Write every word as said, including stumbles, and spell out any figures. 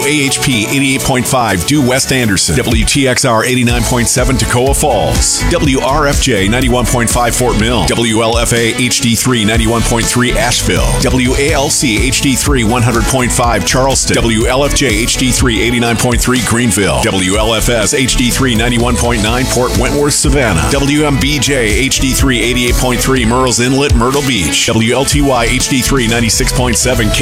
A H P eighty-eight point five Due West Anderson, W T X R eighty-nine point seven Toccoa Falls, W R F J ninety-one point five Fort Mill, W L F A H D three ninety-one point three Asheville, W A L C H D three one hundred point five Charleston, W L F J H D three eighty-nine point three Greenville, W L F S H D three ninety-one point nine Port Wentworth Savannah, W M B J H D three eighty-eight point three Murrells Inlet Myrtle Beach, W L T Y H D three ninety-six point seven